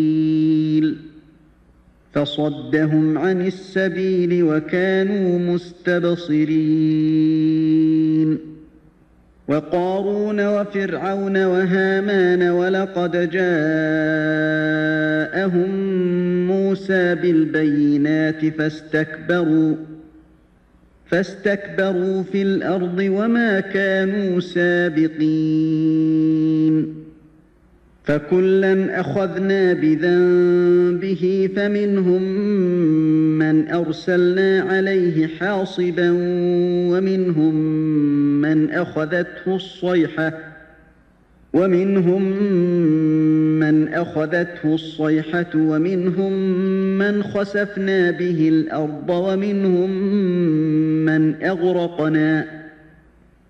فصدهم عن السبيل وكانوا مستبصرين وقارون وفرعون وهامان ولقد جاءهم موسى بالبينات فاستكبروا في الأرض وما كانوا سابقين فكلا أخذنا بذنبه فمنهم من أرسلنا عليه حاصبا ومنهم من أخذته الصيحة ومنهم من خسفنا به الأرض ومنهم من أغرقنا